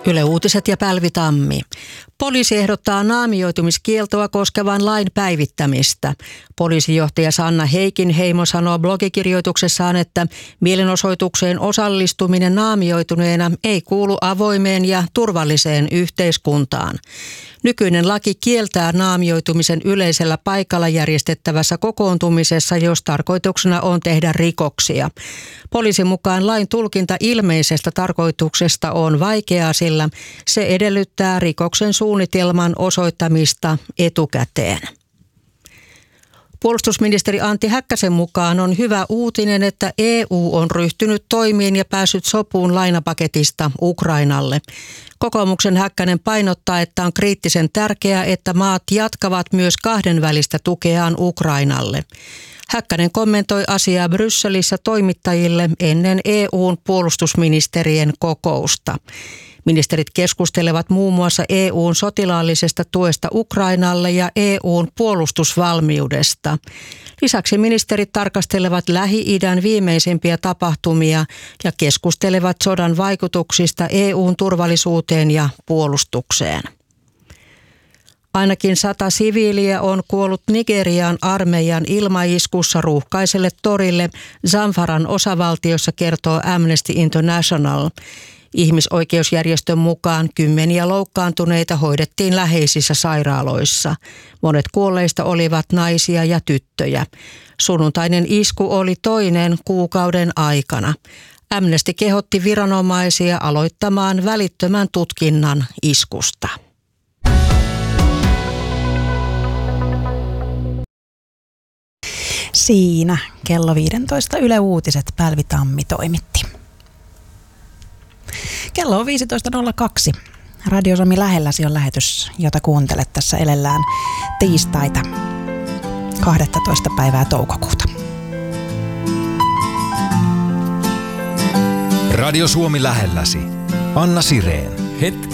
Yle Uutiset ja Pälvi Tammi. Poliisi ehdottaa naamioitumiskieltoa koskevan lain päivittämistä. Poliisijohtaja Sanna Heikinheimo sanoo blogikirjoituksessaan, että mielenosoitukseen osallistuminen naamioituneena ei kuulu avoimeen ja turvalliseen yhteiskuntaan. Nykyinen laki kieltää naamioitumisen yleisellä paikalla järjestettävässä kokoontumisessa, jos tarkoituksena on tehdä rikoksia. Poliisin mukaan lain tulkinta ilmeisestä tarkoituksesta on vaikeaa, sillä se edellyttää rikoksen suunnitelman osoittamista etukäteen. Puolustusministeri Antti Häkkäsen mukaan on hyvä uutinen, että EU on ryhtynyt toimiin ja päässyt sopuun lainapaketista Ukrainalle. Kokoomuksen Häkkänen painottaa, että on kriittisen tärkeää, että maat jatkavat myös kahdenvälistä tukeaan Ukrainalle. Häkkänen kommentoi asiaa Brysselissä toimittajille ennen EU:n puolustusministerien kokousta. Ministerit keskustelevat muun muassa EU:n sotilaallisesta tuesta Ukrainalle ja EU:n puolustusvalmiudesta. Lisäksi ministerit tarkastelevat Lähi-idän viimeisimpiä tapahtumia ja keskustelevat sodan vaikutuksista EU:n turvallisuuteen ja puolustukseen. Ainakin 100 siviiliä on kuollut Nigerian armeijan ilmaiskussa ruuhkaiselle torille Zamfaran osavaltiossa, kertoo Amnesty International. Ihmisoikeusjärjestön mukaan 10 loukkaantuneita hoidettiin läheisissä sairaaloissa. Monet kuolleista olivat naisia ja tyttöjä. Sunnuntainen isku oli toinen kuukauden aikana. Amnesty kehotti viranomaisia aloittamaan välittömän tutkinnan iskusta. Siinä kello 15 Yle Uutiset Pälvi Tammi toimitti. Kello on 15.02. Radio Suomi lähelläsi on lähetys, jota kuuntelet tässä elellään tiistaita 12. päivää toukokuuta. Radio Suomi lähelläsi. Anna Sireen. Hetki